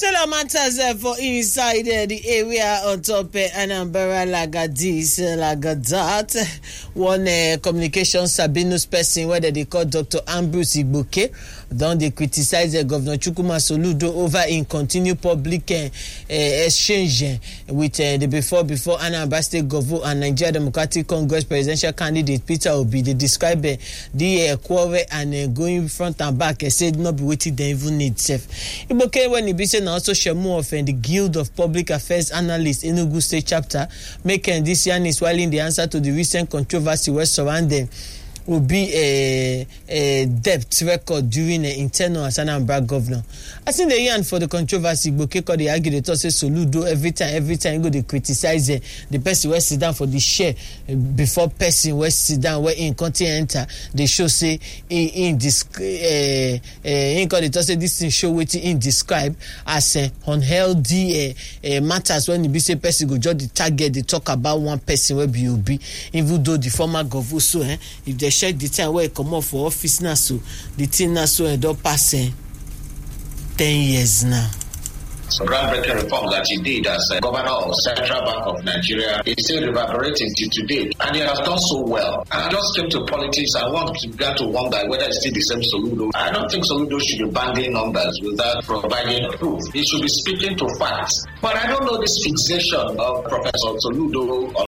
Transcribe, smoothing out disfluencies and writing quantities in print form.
Still a matters for inside the area on top Anambra Lagadat. One communication Sabinus person where they call Dr. Ambrose Igboke. Then they criticize Governor Chukwuma Soludo over in continued public exchange with the before Anambra State Governor and Nigeria Democratic Congress presidential candidate Peter Obi. They describe the quarrel and going front and back. Said not be waiting they even need self. Igboke when he be saying also Shemu of the Guild of Public Affairs Analysts Enugu State chapter making this year is while in the answer to the recent controversy where surrounding will be a debt record during the internal as Anambra governor. I think the year for the controversy, Igboke they argue they talk say Soludo every time go they criticize the person where sit down for the share before person where sit down where in continental they show say in this they talk say this thing show what in describe as unhealthy matters when you be say person go just the target they talk about one person where be even though the former governor so if they check the time where come off for office now, so the thing now so don't pass 10 years now. So groundbreaking reform that he did as governor of Central Bank of Nigeria is still reverberating till today, and he has done so well. And I just came to politics. I began to wonder whether it's still the same Soludo. I don't think Soludo should be banding numbers without providing proof. He should be speaking to facts. But I don't know this fixation of Professor Soludo